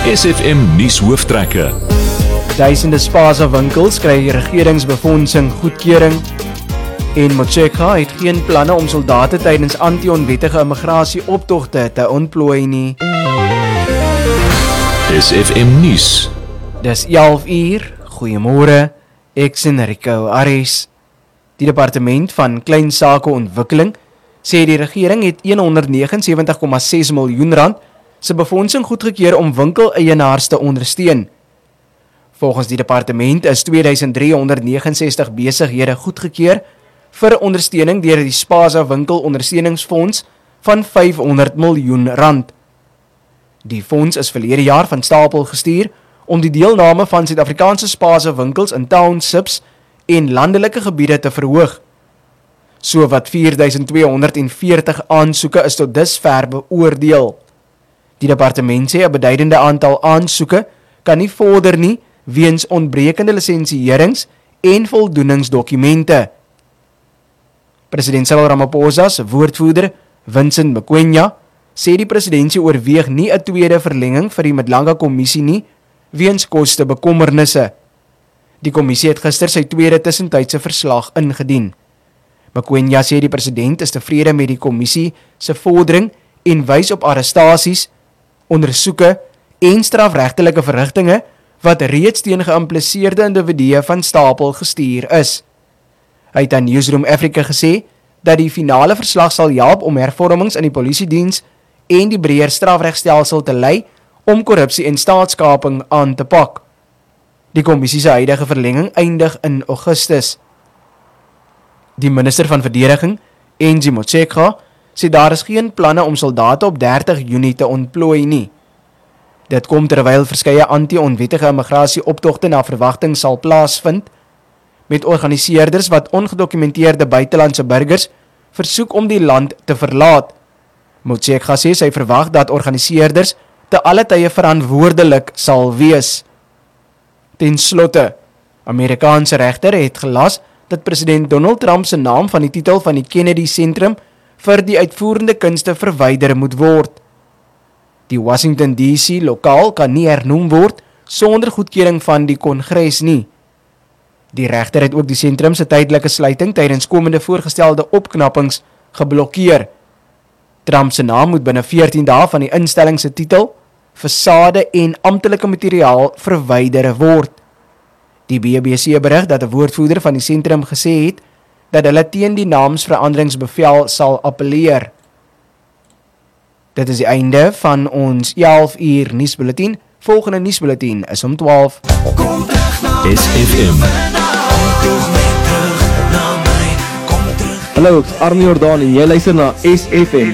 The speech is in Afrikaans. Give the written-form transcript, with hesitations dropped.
SFM nuus hooftrekke. Duisende spaza winkels kry regeringsbefondsing goedkeuring en Motshekga het geen planne om soldate tydens anti-onwettige immigrasie-optogte te ontplooi nie. SFM nuus. Dis 11 uur, goeiemôre, ek is Enrico Ares. Die departement van Klein Sake Ontwikkeling sê die regering het 179,6 miljoen rand se befondsing goedgekeur om winkeleienaars te ondersteun. Volgens die departement is 2369 besighede goedgekeur vir ondersteuning deur die Spaza Winkel Ondersteuningsfonds van 500 miljoen rand. Die fonds is verlede jaar van stapel gestuur om die deelname van Suid-Afrikaanse Spaza winkels in townships en landelike gebiede te verhoog. So wat 4240 aansoeke is tot dusver beoordeel. Die departement sê 'n beduidende aantal aansoeke kan nie vorder nie weens ontbrekende lisensieerings en voldoeningsdokumente. President Cyril Ramaphosa se woordvoerder, Vincent Mokwena, sê die presidentsie oorweeg nie 'n tweede verlenging vir die Madlanga kommissie nie weens koste bekommernisse. Die kommissie het gister sy tweede tussentydse verslag ingedien. Mokwena sê die president is tevrede met die kommissie se vordering en wys op arrestasies, ondersoeke en strafregtelike verrigtinge wat reeds teen geïmpliseerde individue van stapel gestuur is. Hy het aan Newsroom Africa gesê dat die finale verslag sal help om hervormings in die polisiediens en die breër strafregstelsel te lei om korrupsie en staatskaping aan te pak. Die kommissie se huidige verlenging eindig in Augustus. Die minister van verdediging, Angie Motshekga, sê daar is geen planne om soldate op 30 Junie te ontplooi nie. Dit kom terwyl verskeie anti-onwettige immigrasie-optogte na verwagting sal plaasvind, met organiseerders wat ongedokumenteerde buitelandse burgers versoek om die land te verlaat. Motshekga sê sy verwag dat organiseerders te alle tye verantwoordelik sal wees. Ten slotte, Amerikaanse regter het gelas dat president Donald Trump se naam van die titel van die Kennedy Sentrum vir die uitvoerende kunste verwyder moet word. Die Washington DC lokaal kan nie hernoem word sonder goedkeuring van die Kongres nie. Die regter het ook die sentrum se tydelike sluiting tydens komende voorgestelde opknappings geblokkeer. Trump se naam moet binne 14 dae van die instelling se titel, fasade en amptelike materiaal verwyder word. Die BBC berig dat 'n woordvoerder van die sentrum gesê het dat hulle teen die naamsveranderingsbevel sal appeleer. Dit is die einde van ons 11 uur nuusbulletin. Volgende nuusbulletin is om 12. SFM. Hallo, ek is Arnie Jordaan en jy luister na SFM.